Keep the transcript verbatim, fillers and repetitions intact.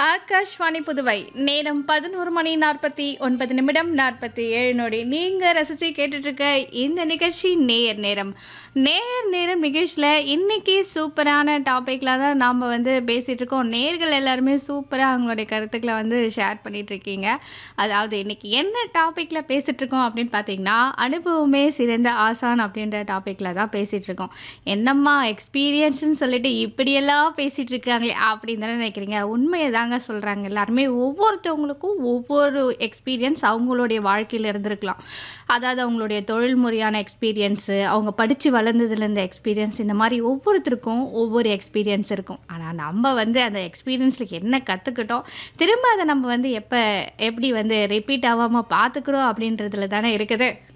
ஆகாஷ்வாணி புதுவை நேரம் பதினொரு மணி நாற்பத்தி ஒன்பது நிமிடம் நாற்பத்தி ஏழு நொடி. நீங்கள் ரசித்து கேட்டுட்ருக்க இந்த நிகழ்ச்சி நேயர் நேரம். நேயர் நேரம் நிகழ்ச்சியில் இன்றைக்கி சூப்பரான டாப்பிக்கில் தான் நாம் வந்து பேசிகிட்டு இருக்கோம். நேயர்கள் எல்லாருமே சூப்பராக அவங்களுடைய கருத்துக்களை வந்து ஷேர் பண்ணிகிட்ருக்கீங்க. அதாவது இன்றைக்கி என்ன டாப்பிக்கில் பேசிகிட்ருக்கோம் அப்படின்னு பார்த்தீங்கன்னா, அனுபவமே சிறந்த ஆசான் அப்படின்ற டாப்பிக்கில் தான் பேசிகிட்ருக்கோம். என்னம்மா எக்ஸ்பீரியன்ஸ்னு சொல்லிட்டு இப்படியெல்லாம் பேசிகிட்டு இருக்காங்களே அப்படின்னு தானே நினைக்கிறீங்க. உண்மையை தாங்க சொல்கிறாங்க. எல்லாருமே ஒவ்வொருத்தவங்களுக்கும் ஒவ்வொரு எக்ஸ்பீரியன்ஸ் அவங்களுடைய வாழ்க்கையில் இருந்திருக்கலாம். அதாவது அவங்களுடைய தொழில் முறையான எக்ஸ்பீரியன்ஸு, அவங்க படித்து வளர்ந்ததுலேருந்து எக்ஸ்பீரியன்ஸ், இந்த மாதிரி ஒவ்வொருத்தருக்கும் ஒவ்வொரு எக்ஸ்பீரியன்ஸ் இருக்கும். ஆனால் நம்ம வந்து அந்த எக்ஸ்பீரியன்ஸில் என்ன கற்றுக்கிட்டோம், திரும்ப அதை நம்ம வந்து எப்போ எப்படி வந்து ரிப்பீட் ஆகாமல் பார்த்துக்குறோம் அப்படின்றதுல தானே இருக்குது.